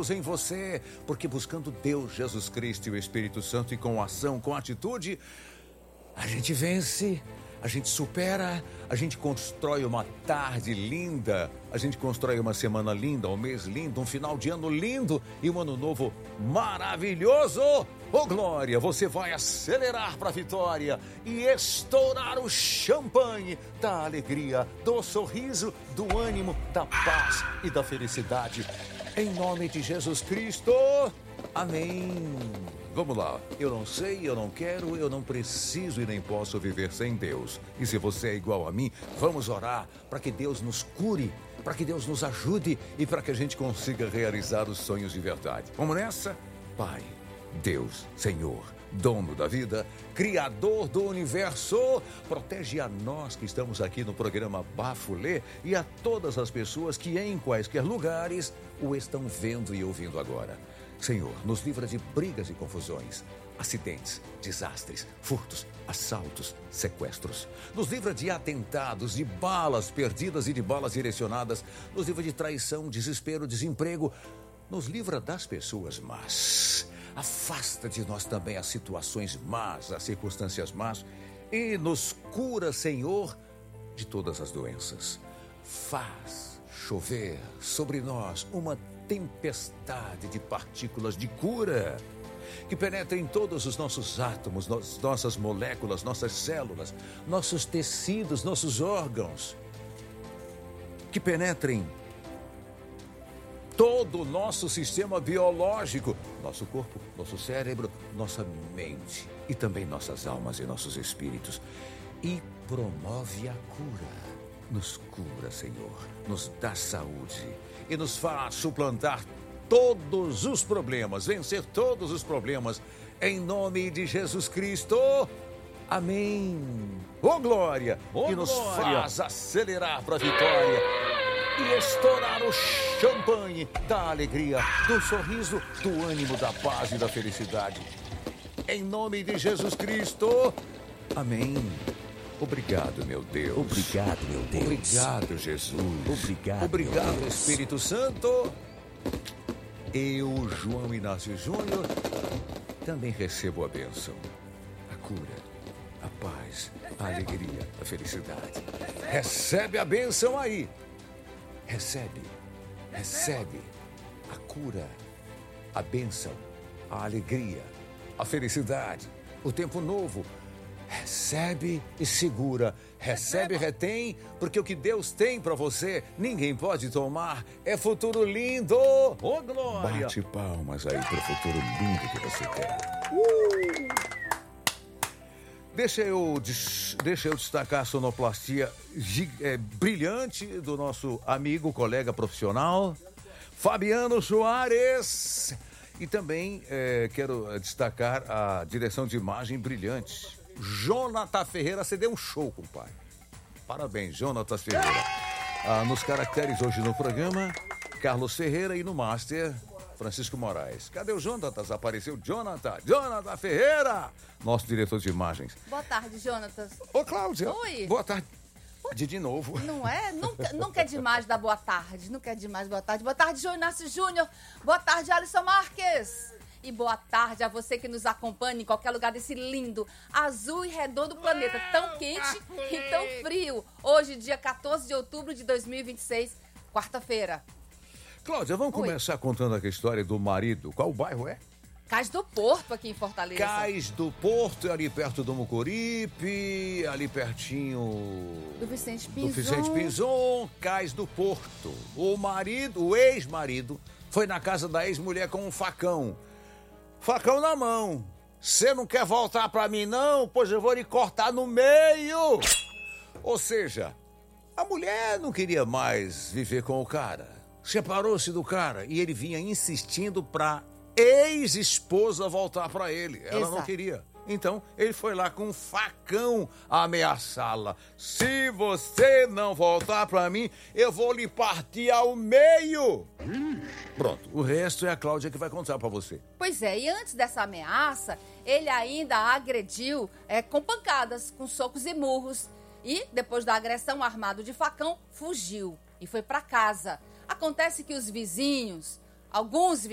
Deus em você, porque buscando Deus, Jesus Cristo e o Espírito Santo e com ação, com atitude, a gente vence, a gente supera, a gente constrói uma tarde linda, a gente constrói uma semana linda, um mês lindo, um final de ano lindo e um ano novo maravilhoso. Ô glória, você vai acelerar para a vitória e estourar o champanhe da alegria, do sorriso, do ânimo, da paz e da felicidade. Em nome de Jesus Cristo, amém. Vamos lá, eu não sei, eu não quero, eu não preciso e nem posso viver sem Deus. E se você é igual a mim, vamos orar para que Deus nos cure, para que Deus nos ajude e para que a gente consiga realizar os sonhos de verdade. Vamos nessa? Pai, Deus, Senhor, dono da vida, Criador do universo, protege a nós que estamos aqui no programa Bafulê e a todas as pessoas que em quaisquer lugares o estão vendo e ouvindo agora. Senhor, nos livra de brigas e confusões, acidentes, desastres, furtos, assaltos, sequestros. Nos livra de atentados, de balas perdidas e de balas direcionadas. Nos livra de traição, desespero, desemprego. Nos livra das pessoas más. Afasta de nós também as situações más, as circunstâncias más. E nos cura, Senhor, de todas as doenças. Faz chover sobre nós uma tempestade de partículas de cura que penetra em todos os nossos átomos, nossas moléculas, nossas células, nossos tecidos, nossos órgãos, que penetrem todo o nosso sistema biológico, nosso corpo, nosso cérebro, nossa mente e também nossas almas e nossos espíritos, e promove a cura. Nos cura, Senhor, nos dá saúde e nos faz suplantar todos os problemas, vencer todos os problemas, em nome de Jesus Cristo. Amém. Ô glória, que nos faz acelerar para a vitória e estourar o champanhe da alegria, do sorriso, do ânimo, da paz e da felicidade. Em nome de Jesus Cristo. Amém. Obrigado, meu Deus. Obrigado, meu Deus. Obrigado, Jesus. Obrigado, Espírito Santo. Eu, João Inácio Júnior, também recebo a bênção, a cura, a paz, a alegria, a felicidade. Recebe a bênção aí. Recebe a cura, a bênção, a alegria, a felicidade, o tempo novo. Recebe e segura, recebe e retém, porque o que Deus tem para você, ninguém pode tomar. É futuro lindo. Ô, glória! Bate palmas aí pro futuro lindo que você tem. Deixa eu destacar a sonoplastia brilhante do nosso amigo, colega profissional, Fabiano Soares. E também quero destacar a direção de imagem brilhante, Jonathan Ferreira. Você deu um show, compadre. Parabéns, Jonathan Ferreira. Nos caracteres hoje no programa, Carlos Ferreira, e no Master, Francisco Moraes. Cadê o Jonathan? Apareceu Jonathan Ferreira, nosso diretor de imagens. Boa tarde, Jonathan. Ô, Cláudia. Oi. Boa tarde. De novo. Não é? Nunca é demais dar boa tarde. Nunca é demais boa tarde. Boa tarde, João Inácio Júnior. Boa tarde, Alisson Marques. E boa tarde a você que nos acompanha em qualquer lugar desse lindo, azul e redondo planeta, tão quente e tão frio. Hoje, dia 14 de outubro de 2026, quarta-feira. Cláudia, vamos começar contando aqui a história do marido. Qual bairro é? Cais do Porto, aqui em Fortaleza. Cais do Porto, ali perto do Mucuripe, ali pertinho do Vicente Pinzon, Cais do Porto. O ex-marido, foi na casa da ex-mulher com um facão. Facão na mão. Você não quer voltar pra mim, não? Pois eu vou lhe cortar no meio. Ou seja, a mulher não queria mais viver com o cara. Separou-se do cara e ele vinha insistindo pra ex-esposa voltar pra ele. Ela não queria. Então, ele foi lá com um facão ameaçá-la. Se você não voltar pra mim, eu vou lhe partir ao meio. Pronto, o resto é a Cláudia que vai contar pra você. Pois é, e antes dessa ameaça, ele ainda a agrediu com pancadas, com socos e murros. E, depois da agressão, armado de facão, fugiu e foi pra casa. Acontece que os vizinhos, alguns